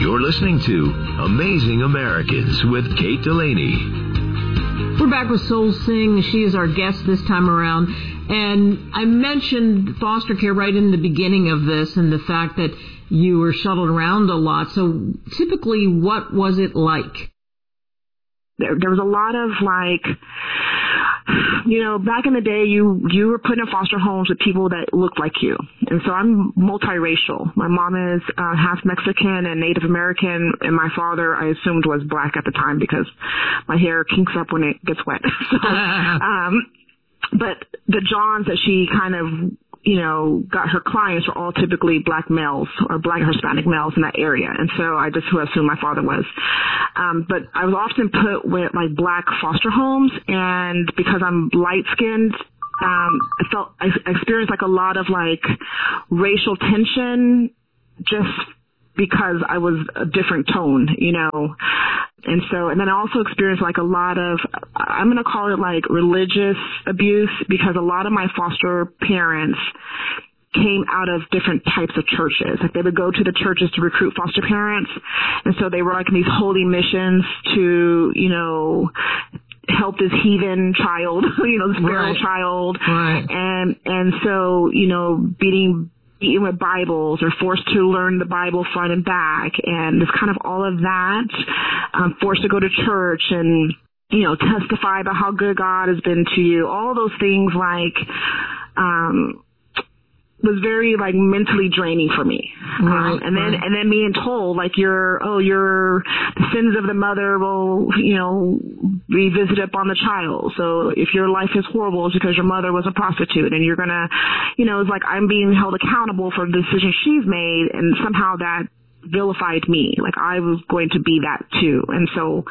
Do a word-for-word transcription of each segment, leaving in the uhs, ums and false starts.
You're listening to Amazing Americans with Kate Delaney. We're back with Soul Singh. She is our guest this time around. And I mentioned foster care right in the beginning of this and the fact that you were shuttled around a lot. So typically, what was it like? There, there was a lot of like, you know, back in the day, you, you were put in foster homes with people that looked like you. And so I'm multiracial. My mom is uh, half Mexican and Native American, and my father, I assumed, was black at the time because my hair kinks up when it gets wet. so, um, but the Johns that she kind of, you know, got her clients were all typically black males or black Hispanic males in that area. And so I just assumed my father was. Um, but I was often put with like black foster homes, and because I'm light skinned, um, I felt, I experienced like a lot of like racial tension just because I was a different tone, you know. And so, and then I also experienced like a lot of, I'm going to call it like religious abuse, because a lot of my foster parents came out of different types of churches. Like they would go to the churches to recruit foster parents. And so they were like in these holy missions to, you know, help this heathen child, you know, this feral right. child. Right. And, and so, you know, beating, beaten with Bibles or forced to learn the Bible front and back, and it's kind of all of that, um, forced to go to church and, you know, testify about how good God has been to you. All those things like, um, was very like mentally draining for me. Right, um, and then, right. and then being told like you're, oh, you're, the sins of the mother will, you know, be visited upon the child. So if your life is horrible, it's because your mother was a prostitute, and you're gonna, you know, it's like I'm being held accountable for the decisions she's made, and somehow that vilified me. Like I was going to be that too. And so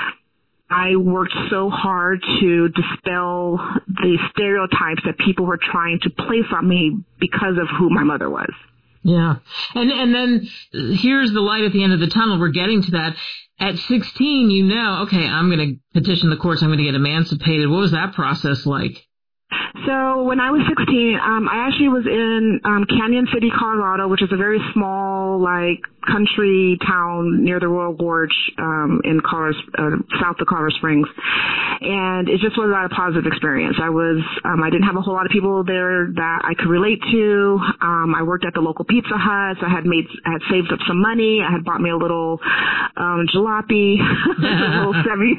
I worked so hard to dispel the stereotypes that people were trying to place on me because of who my mother was. Yeah. And and then here's the light at the end of the tunnel. We're getting to that. At sixteen, you know, okay, I'm going to petition the courts. I'm going to get emancipated. What was that process like? So when I was sixteen, um, I actually was in um, Canyon City, Colorado, which is a very small, like, country town near the Royal Gorge um, in Colorado, uh, south of Colorado Springs. And it just was not a positive experience. I was, um, I didn't have a whole lot of people there that I could relate to. Um, I worked at the local Pizza Hut. So I had made, I had saved up some money. I had bought me a little um, jalopy, a little seven.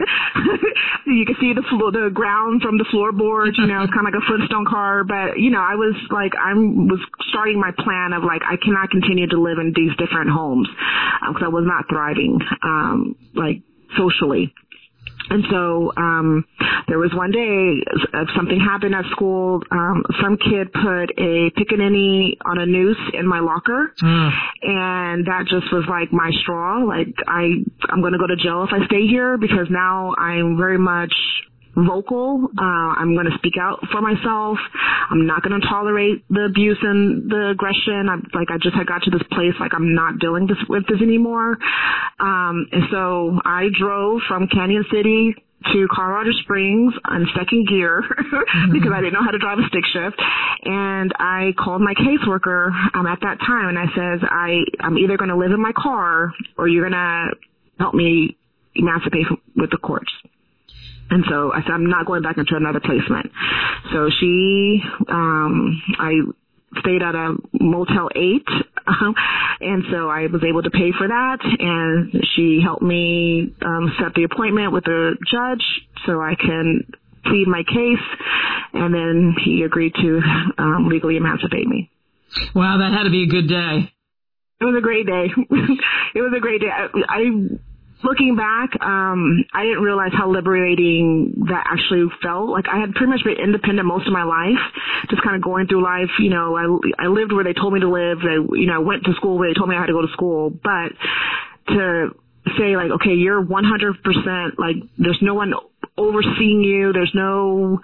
You can see the floor, the ground from the floorboard. You know, it's kind of like a Flintstone car. But you know, I was like, I was starting my plan of like, I cannot continue to live in these different homes because um, I was not thriving, um, like socially. And so um there was one day uh, something happened at school. Um some kid put a pickaninny on a noose in my locker, mm. and that just was like my straw. Like I I'm going to go to jail if I stay here, because now I'm very much vocal. Uh, I'm going to speak out for myself. I'm not going to tolerate the abuse and the aggression. I'm like, I just had got to this place, like I'm not dealing this, with this anymore. Um, and so I drove from Canyon City to Colorado Springs on second gear mm-hmm. because I didn't know how to drive a stick shift. And I called my caseworker um, at that time, and I says, I, I'm either going to live in my car or you're going to help me emancipate with the courts. And so I said, I'm not going back into another placement. So she, um, I stayed at a Motel eight, uh, and so I was able to pay for that, and she helped me um, set the appointment with the judge so I can plead my case, and then he agreed to um, legally emancipate me. Wow, that had to be a good day. It was a great day. It was a great day. I, I Looking back, um, I didn't realize how liberating that actually felt. Like I had pretty much been independent most of my life, just kind of going through life. You know, I, I lived where they told me to live. I, you know, went to school where they told me I had to go to school. But to say like, okay, you're one hundred percent, like there's no one overseeing you. There's no,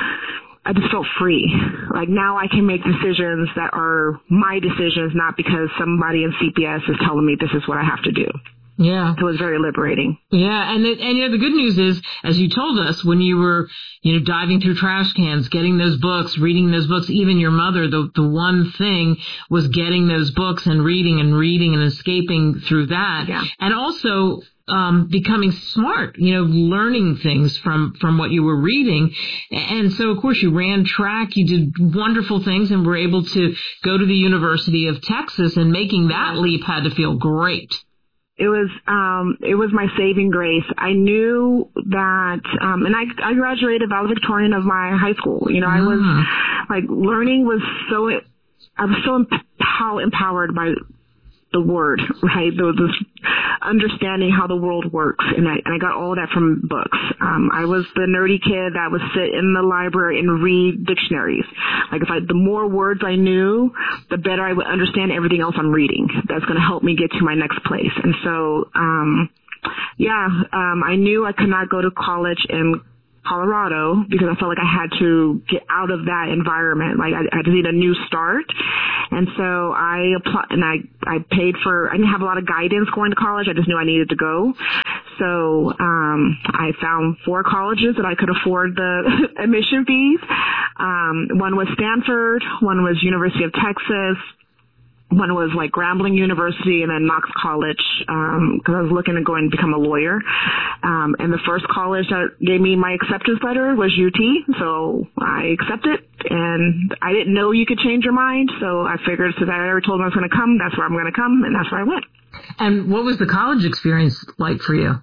I just felt free. Like now I can make decisions that are my decisions, not because somebody in C P S is telling me this is what I have to do. Yeah. It was very liberating. Yeah, and it, and you know, the good news is, as you told us, when you were, you know, diving through trash cans, getting those books, reading those books, even your mother, the the one thing was getting those books and reading and reading and escaping through that. Yeah. And also um becoming smart, you know, learning things from from what you were reading. And so, of course, you ran track, you did wonderful things, and were able to go to the University of Texas, and making that leap had to feel great. It was, um, it was my saving grace. I knew that, um, and I, I graduated valedictorian of my high school. You know, I was like, learning was so, I was so empow- empowered by the word, right? The, this understanding how the world works. And I, and I got all of that from books. Um, I was the nerdy kid that would sit in the library and read dictionaries. Like if I, the more words I knew, the better I would understand everything else I'm reading. That's going to help me get to my next place. And so, um, yeah, um, I knew I could not go to college in Colorado because I felt like I had to get out of that environment. Like I, I had to need a new start. And so I applied, and I, I paid for, I didn't have a lot of guidance going to college. I just knew I needed to go. So, um, I found four colleges that I could afford the admission fees. Um, one was Stanford, one was University of Texas, one was like Grambling University, and then Knox College, um, cause I was looking to go and become a lawyer. Um, and the first college that gave me my acceptance letter was U T. So I accepted, and I didn't know you could change your mind. So I figured since I already told them I was going to come, that's where I'm going to come. And that's where I went. And what was the college experience like for you?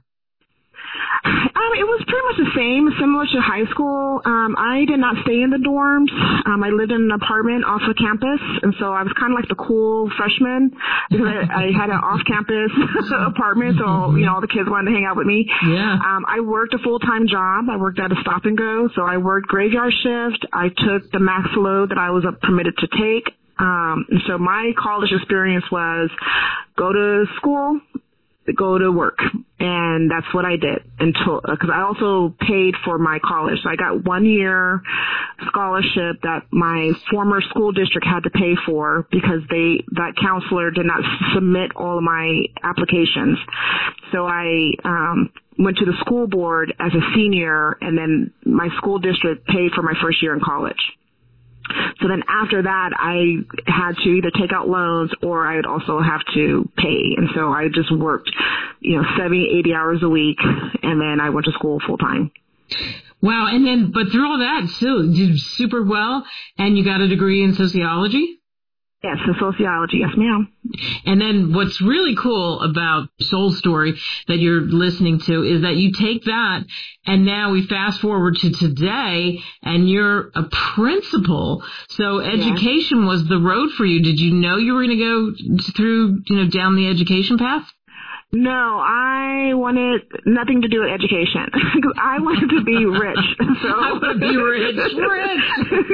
Um, it was pretty much the same, similar to high school. Um, I did not stay in the dorms. Um, I lived in an apartment off of campus, and so I was kind of like the cool freshman because I, I had an off-campus apartment, so you know all the kids wanted to hang out with me. Yeah. Um, I worked a full-time job. I worked at a stop and go, so I worked graveyard shift. I took the max load that I was permitted to take. Um, and so my college experience was go to school, go to work. And that's what I did until, because I also paid for my college. So I got one year scholarship that my former school district had to pay for because they, that counselor did not submit all of my applications. So I, um, went to the school board as a senior, and then my school district paid for my first year in college. So then after that, I had to either take out loans or I would also have to pay. And so I just worked, you know, seventy, eighty hours a week, and then I went to school full time. Wow. And then, but through all that, still did super well, and you got a degree in sociology? Yes, in sociology. Yes, ma'am. And then what's really cool about Soul Story that you're listening to is that you take that, and now we fast forward to today, and you're a principal. So education yeah. was the road for you. Did you know you were going to go through, you know, down the education path? No, I wanted nothing to do with education because I wanted to be rich. So I want to be rich, rich.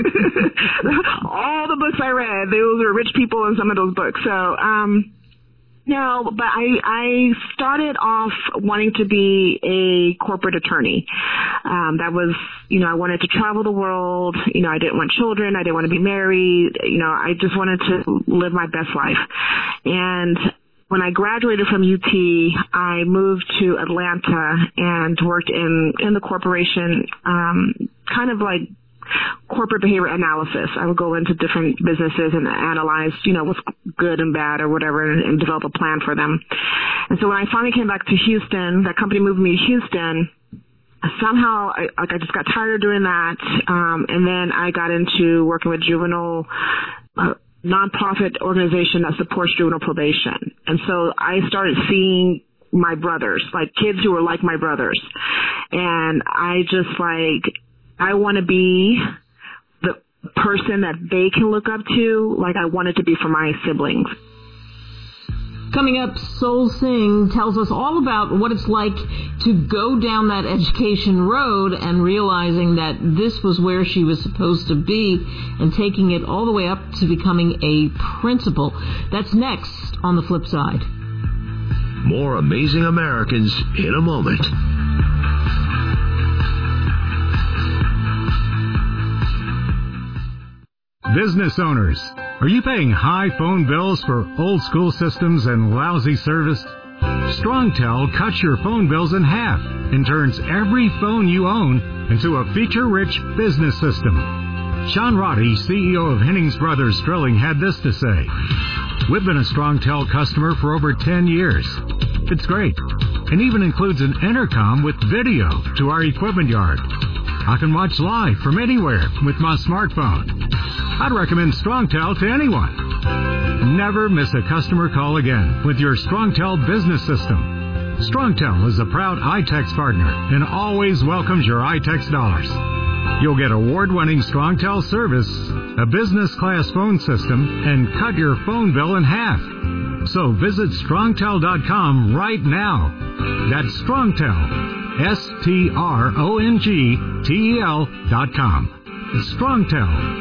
All the books I read, those were rich people in some of those books. So, um, no, but I, I started off wanting to be a corporate attorney. Um, that was, you know, I wanted to travel the world. You know, I didn't want children. I didn't want to be married. You know, I just wanted to live my best life. And when I graduated from U T, I moved to Atlanta and worked in, in the corporation, um, kind of like corporate behavior analysis. I would go into different businesses and analyze, you know, what's good and bad or whatever, and, and develop a plan for them. And so when I finally came back to Houston, that company moved me to Houston. Somehow, I, like, I just got tired of doing that. Um, and then I got into working with juvenile, uh, nonprofit organization that supports juvenile probation. And so I started seeing my brothers, like kids who were like my brothers. And I just like, I want to be the person that they can look up to, like I wanted to be for my siblings. Coming up, Soul Singh tells us all about what it's like to go down that education road and realizing that this was where she was supposed to be and taking it all the way up to becoming a principal. That's next on The Flip Side. More Amazing Americans in a moment. Business owners, are you paying high phone bills for old school systems and lousy service? StrongTel cuts your phone bills in half and turns every phone you own into a feature-rich business system. Sean Roddy, C E O of Hennings Brothers Drilling, had this to say. We've been a StrongTel customer for over ten years. It's great, and even includes an intercom with video to our equipment yard. I can watch live from anywhere with my smartphone. I'd recommend StrongTel to anyone. Never miss a customer call again with your StrongTel business system. StrongTel is a proud iTex partner and always welcomes your iTex dollars. You'll get award-winning StrongTel service, a business-class phone system, and cut your phone bill in half. So visit strongtel dot com right now. That's StrongTel, S T R O N G T E L dot com. StrongTel.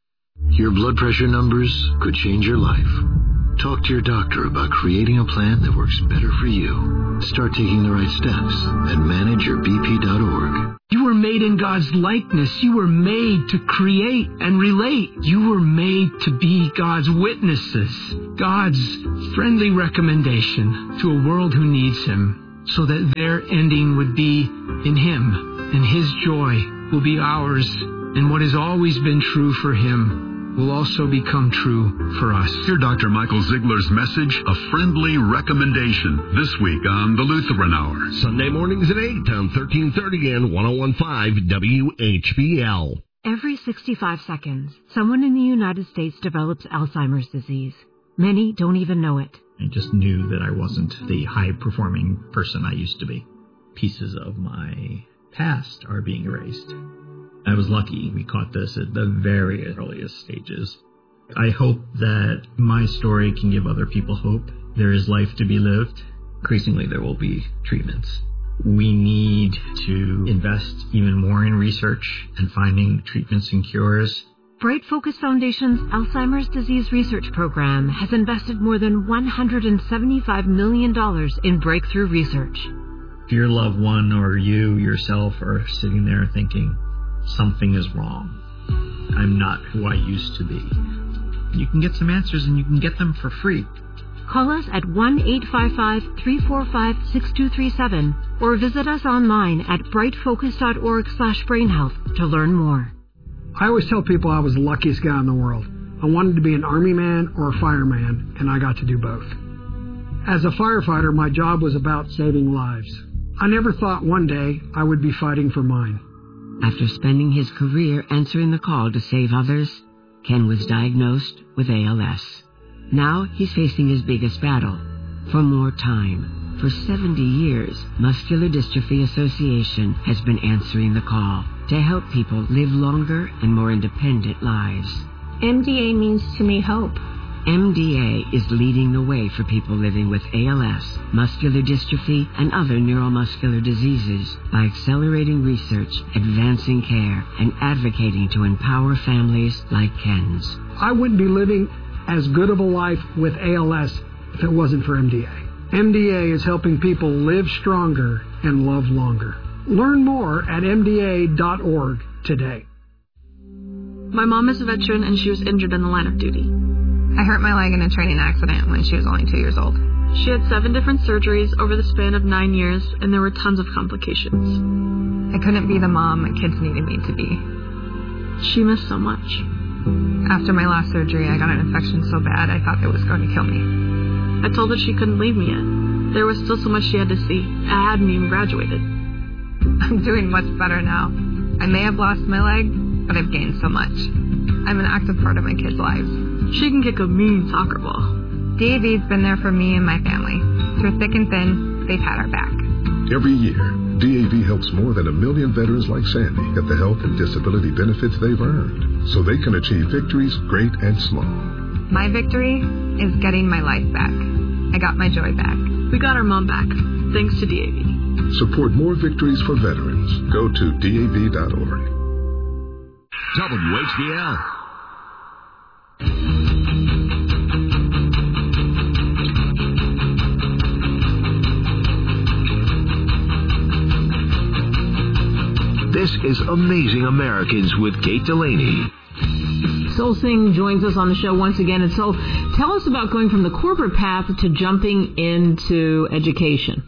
Your blood pressure numbers could change your life. Talk to your doctor about creating a plan that works better for you. Start taking the right steps at manage your b p dot org. You were made in God's likeness. You were made to create and relate. You were made to be God's witnesses, God's friendly recommendation to a world who needs Him, so that their ending would be in Him, and His joy will be ours, and what has always been true for Him will also become true for us. Hear Doctor Michael Ziegler's message, A Friendly Recommendation, this week on the Lutheran Hour. Sunday mornings at eight on thirteen thirty and one oh one point five W H B L. Every sixty-five seconds, someone in the United States develops Alzheimer's disease. Many don't even know it. I just knew that I wasn't the high-performing person I used to be. Pieces of my past are being erased. I was lucky we caught this at the very earliest stages. I hope that my story can give other people hope. There is life to be lived. Increasingly, there will be treatments. We need to invest even more in research and finding treatments and cures. Bright Focus Foundation's Alzheimer's Disease Research Program has invested more than one hundred seventy-five million dollars in breakthrough research. If your loved one or you yourself are sitting there thinking, something is wrong, I'm not who I used to be, you can get some answers, and you can get them for free. Call us at one eight five five, three four five, six two three seven or visit us online at bright focus dot org slash brain health to learn more. I always tell people I was the luckiest guy in the world. I wanted to be an army man or a fireman, and I got to do both. As a firefighter, my job was about saving lives. I never thought one day I would be fighting for mine. After spending his career answering the call to save others, Ken was diagnosed with A L S. Now he's facing his biggest battle, for more time. For seventy years, Muscular Dystrophy Association has been answering the call to help people live longer and more independent lives. M D A means to me hope. M D A is leading the way for people living with A L S, muscular dystrophy, and other neuromuscular diseases by accelerating research, advancing care, and advocating to empower families like Ken's. I wouldn't be living as good of a life with A L S if it wasn't for M D A. M D A is helping people live stronger and love longer. Learn more at M D A dot org today. My mom is a veteran and she was injured in the line of duty. I hurt my leg in a training accident when she was only two years old. She had seven different surgeries over the span of nine years, and there were tons of complications. I couldn't be the mom my kids needed me to be. She missed so much. After my last surgery, I got an infection so bad I thought it was going to kill me. I told her she couldn't leave me yet. There was still so much she had to see. I hadn't even graduated. I'm doing much better now. I may have lost my leg, but I've gained so much. I'm an active part of my kids' lives. She can kick a mean soccer ball. D A V's been there for me and my family. Through thick and thin, they've had our back. Every year, D A V helps more than a million veterans like Sandy get the health and disability benefits they've earned, so they can achieve victories great and small. My victory is getting my life back. I got my joy back. We got our mom back, thanks to D A V. Support more victories for veterans. Go to D A V dot org. W H B L. This is Amazing Americans with Kate Delaney. Soul Singh joins us on the show once again. And so tell us about going from the corporate path to jumping into education.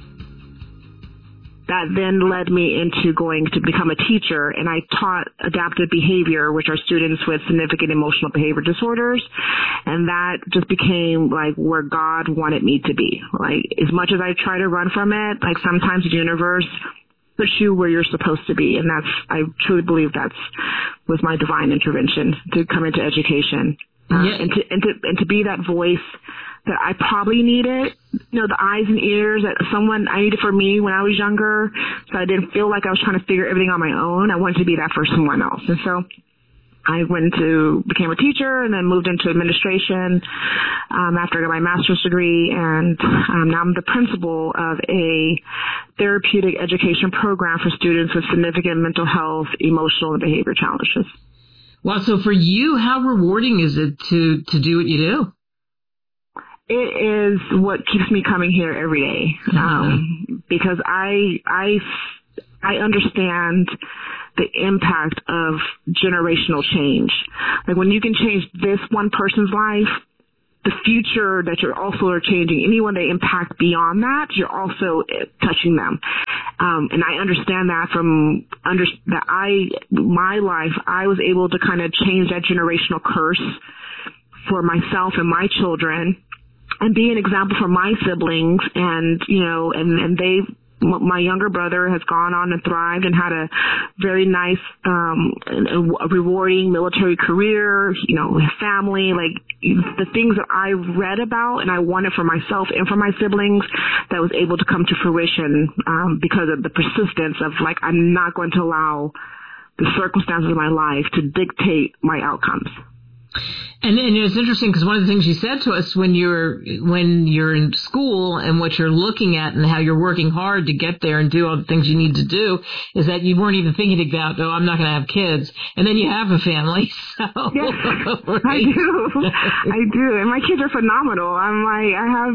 That then led me into going to become a teacher, and I taught adaptive behavior, which are students with significant emotional behavior disorders, and that just became like where God wanted me to be. Like, as much as I try to run from it, like sometimes the universe puts you where you're supposed to be, and that's, I truly believe that's was my divine intervention to come into education, uh, yeah. and to and to and to be that voice that I probably needed, you know, the eyes and ears that someone I needed for me when I was younger, so I didn't feel like I was trying to figure everything on my own. I wanted to be that for someone else. And so I went to, became a teacher and then moved into administration um, after I got my master's degree. And um, now I'm the principal of a therapeutic education program for students with significant mental health, emotional, and behavior challenges. Well, so for you, how rewarding is it to, to do what you do? It is what keeps me coming here every day, um, because I, I, I understand the impact of generational change. Like when you can change this one person's life, the future that you're also are changing, anyone they impact beyond that, you're also touching them. Um, and I understand that from under that I, my life, I was able to kind of change that generational curse for myself and my children, and be an example for my siblings, and, you know, and, and they, my younger brother has gone on and thrived and had a very nice, um, a rewarding military career, you know, his family, like the things that I read about and I wanted for myself and for my siblings, that was able to come to fruition, um, because of the persistence of like, I'm not going to allow the circumstances of my life to dictate my outcomes. And, and it's interesting because one of the things you said to us when you're when you're in school and what you're looking at and how you're working hard to get there and do all the things you need to do is that you weren't even thinking about, oh, I'm not going to have kids, and then you have a family. So yes, right? I do, I do, and my kids are phenomenal. I'm like, I have.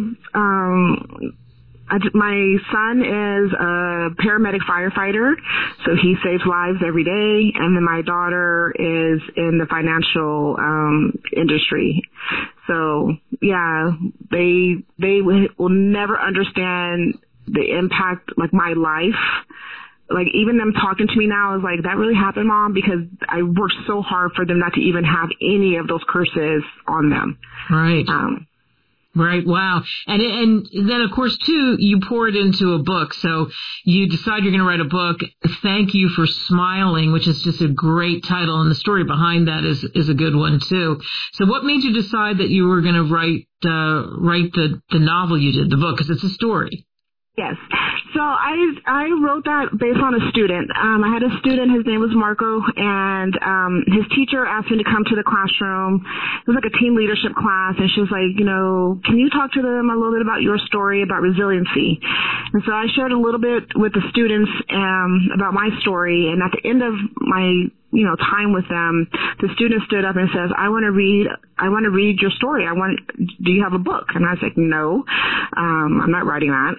Um, I, my son is a paramedic firefighter, so he saves lives every day. And then my daughter is in the financial um, industry. So yeah, they they will never understand the impact, like my life. Like even them talking to me now is like, that really happened, Mom, because I worked so hard for them not to even have any of those curses on them. Right. Um, Right. Wow. And and then, of course, too, you pour it into a book. So you decide you're going to write a book. Thank You for Smiling, which is just a great title. And the story behind that is, is a good one, too. So what made you decide that you were going to write uh, write the, the novel you did, the book? Because it's a story. Yes. So I I wrote that based on a student. Um, I had a student, his name was Marco, and um, his teacher asked me to come to the classroom. It was like a team leadership class, and she was like, you know, can you talk to them a little bit about your story, about resiliency? And so I shared a little bit with the students um, about my story, and at the end of my you know, time with them, the student stood up and says, I want to read, I want to read your story. I want, do you have a book? And I was like, no, um, I'm not writing that.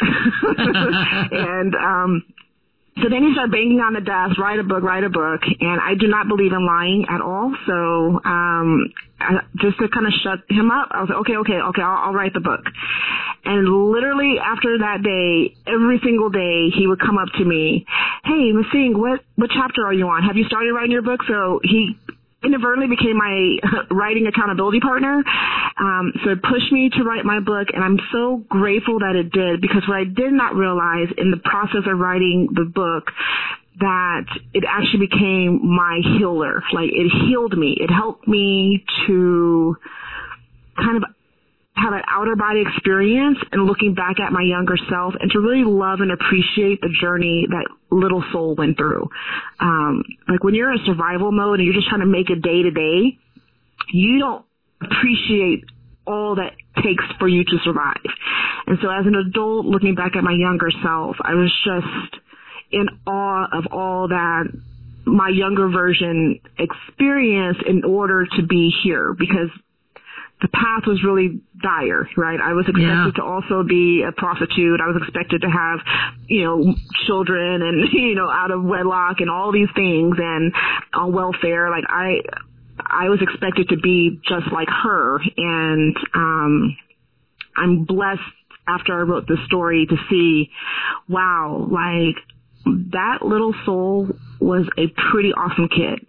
and, um, so then he started banging on the desk, write a book, write a book. And I do not believe in lying at all. So, um, I, just to kind of shut him up, I was like, okay, okay, okay, I'll, I'll write the book. And literally after that day, every single day, he would come up to me, hey, Miz Singh, what, what chapter are you on? Have you started writing your book? So he inadvertently became my writing accountability partner. Um, so it pushed me to write my book, and I'm so grateful that it did, because what I did not realize in the process of writing the book, that it actually became my healer. Like, it healed me. It helped me to kind of have an outer body experience and looking back at my younger self, and to really love and appreciate the journey that little soul went through. Um, like when you're in survival mode and you're just trying to make it day to day, you don't appreciate all that takes for you to survive. And so as an adult, looking back at my younger self, I was just in awe of all that my younger version experienced in order to be here, because the path was really dire, right? I was expected yeah. to also be a prostitute. I was expected to have, you know, children and, you know, out of wedlock and all these things and on welfare. Like I, I was expected to be just like her. And um, I'm blessed after I wrote this story to see, wow, like that little soul was a pretty awesome kid.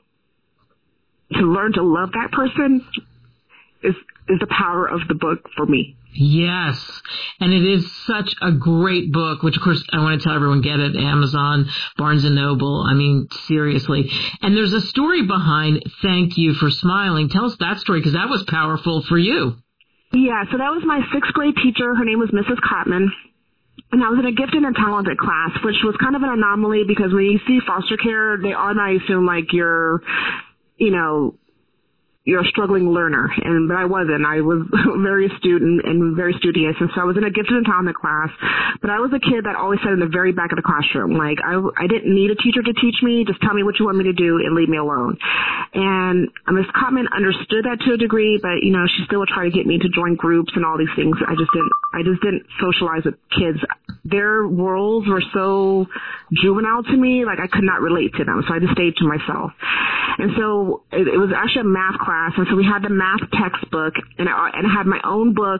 To learn to love that person is is the power of the book for me. Yes, and it is such a great book, which, of course, I want to tell everyone, get it, Amazon, Barnes and Noble. I mean, seriously. And there's a story behind Thank You for Smiling. Tell us that story, because that was powerful for you. Yeah, so that was my sixth grade teacher. Her name was Missus Cotman. And I was in a gifted and talented class, which was kind of an anomaly because when you see foster care, they automatically assume like you're, you know, you're a struggling learner, and but I wasn't. I was very astute and, and very studious, and so I was in a gifted and talented class. But I was a kid that always sat in the very back of the classroom. Like I, I didn't need a teacher to teach me. Just tell me what you want me to do and leave me alone. And Miz Cotman understood that to a degree, but you know she still would try to get me to join groups and all these things. I just didn't. I just didn't socialize with kids. Their worlds were so juvenile to me, like I could not relate to them. So I just stayed to myself. And so it, it was actually a math class. And so we had the math textbook, and I, and I had my own book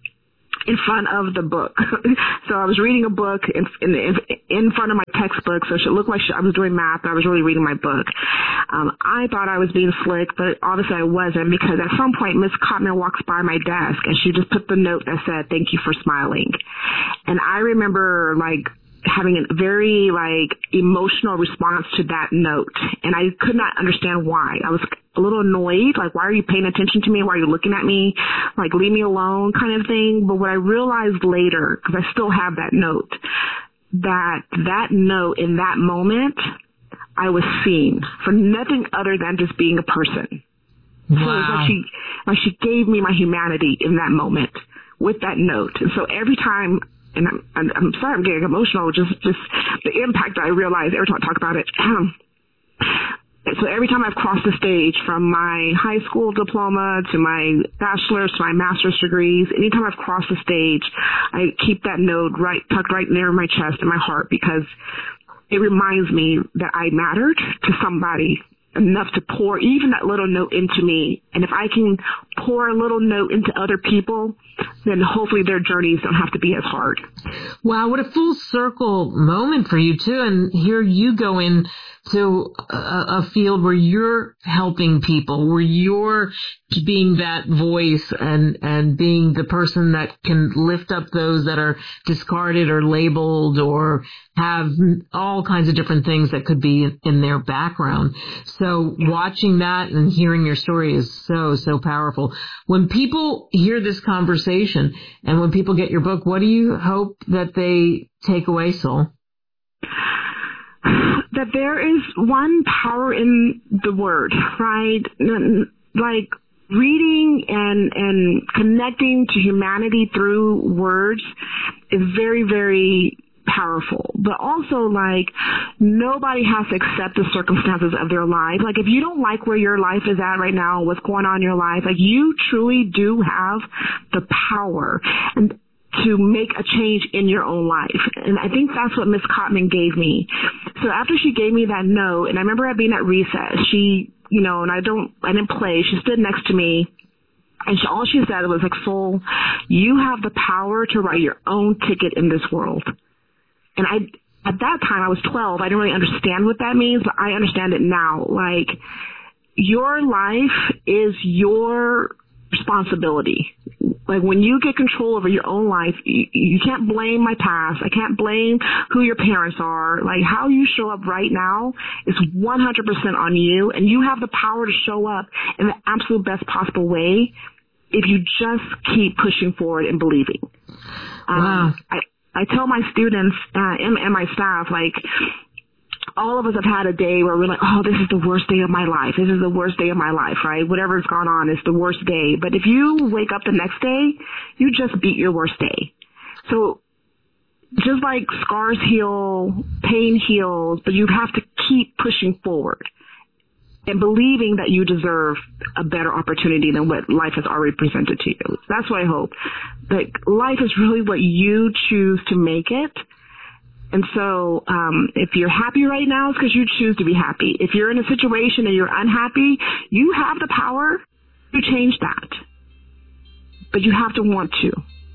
in front of the book. So I was reading a book in, in, in front of my textbook, so it looked like I was doing math, but I was really reading my book. Um, I thought I was being slick, but obviously I wasn't, because at some point Miss Cotman walks by my desk, and she just put the note that said, "Thank you for smiling." And I remember, like, having a very, like, emotional response to that note, and I could not understand why. I was a little annoyed, like, why are you paying attention to me? Why are you looking at me? Like, leave me alone kind of thing. But what I realized later, because I still have that note, that that note in that moment, I was seen for nothing other than just being a person. Wow. So it was like she, like she gave me my humanity in that moment with that note. And so every time, and I'm, I'm, I'm sorry I'm getting emotional, just, just the impact I realize every time I talk about it. Um, so every time I've crossed the stage, from my high school diploma to my bachelor's to my master's degrees, anytime I've crossed the stage, I keep that note right tucked right near my chest and my heart, because it reminds me that I mattered to somebody enough to pour even that little note into me. And if I can pour a little note into other people, then hopefully their journeys don't have to be as hard. Wow, what a full circle moment for you, too. And here you go in to a, a field where you're helping people, where you're being that voice and, and being the person that can lift up those that are discarded or labeled or have all kinds of different things that could be in, in their background. So watching that and hearing your story is so, so powerful. When people hear this conversation and when people get your book, what do you hope that they take away, Sol? That there is one power in the word, right? Like reading and, and connecting to humanity through words is very, very powerful. But also, like, nobody has to accept the circumstances of their life. Like, if you don't like where your life is at right now, what's going on in your life, like, you truly do have the power and to make a change in your own life. And I think that's what Miss Cotman gave me. So after she gave me that note, and I remember being at recess, she, you know, and I don't, I didn't play, she stood next to me, and she, all she said was like, "Sol, you have the power to write your own ticket in this world." And I, at that time, I was twelve. I didn't really understand what that means, but I understand it now. Like, your life is your responsibility. Like, when you get control over your own life, you, you can't blame my past. I can't blame who your parents are. Like, how you show up right now is one hundred percent on you, and you have the power to show up in the absolute best possible way if you just keep pushing forward and believing. Wow. Um, I, I tell my students uh, and, and my staff, like, all of us have had a day where we're like, oh, this is the worst day of my life. This is the worst day of my life, right? Whatever's gone on is the worst day. But if you wake up the next day, you just beat your worst day. So just like scars heal, pain heals, but you have to keep pushing forward and believing that you deserve a better opportunity than what life has already presented to you. That's what I hope. Like, life is really what you choose to make it. And so um, if you're happy right now, it's because you choose to be happy. If you're in a situation and you're unhappy, you have the power to change that. But you have to want to.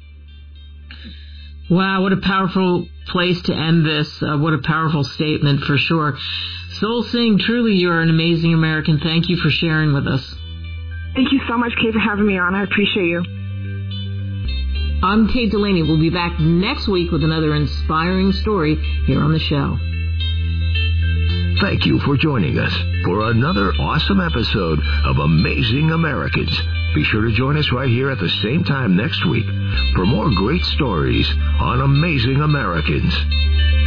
Wow, what a powerful place to end this. Uh, what a powerful statement for sure. Soul Singh, truly you're an amazing American. Thank you for sharing with us. Thank you so much, Kate, for having me on. I appreciate you. I'm Kate Delaney. We'll be back next week with another inspiring story here on the show. Thank you for joining us for another awesome episode of Amazing Americans. Be sure to join us right here at the same time next week for more great stories on Amazing Americans.